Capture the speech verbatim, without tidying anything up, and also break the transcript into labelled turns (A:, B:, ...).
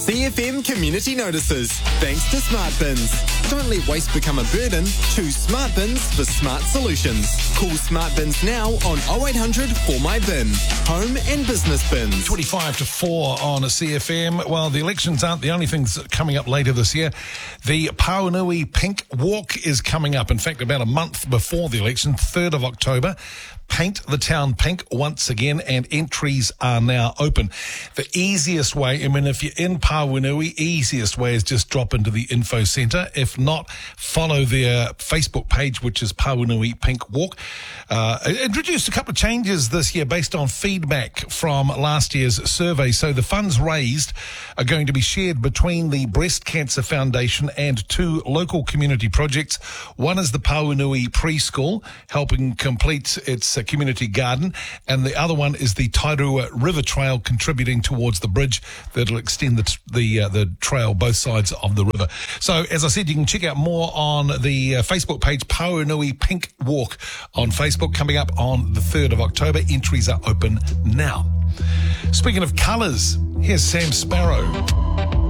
A: C F M Community Notices, thanks to Smart Bins. Don't let waste become a burden. Choose Smart Bins for smart solutions. Call Smart Bins now on oh eight hundred four my bin. Home and business bins.
B: twenty-five to four on a C F M. Well, the elections aren't the only things coming up later this year. The Pauanui Pink Walk is coming up. In fact, about a month before the election, third of October. Paint the town pink once again, and entries are now open. The easiest way, I mean, if you're in Pauanui, easiest way is just drop into the info centre. If not, follow their Facebook page, which is Pauanui Pink Walk. Uh, introduced a couple of changes this year based on feedback from last year's survey. So the funds raised are going to be shared between the Breast Cancer Foundation and two local community projects. One is the Pauanui Preschool, helping complete its community garden, and the other one is the Tairua River Trail, contributing towards the bridge that'll extend the the, uh, the trail both sides of the river. So, as I said, you can check out more on the uh, Facebook page, Pauanui Pink Walk on Facebook, coming up on the third of October. Entries are open now. Speaking of colours, here's Sam Sparrow.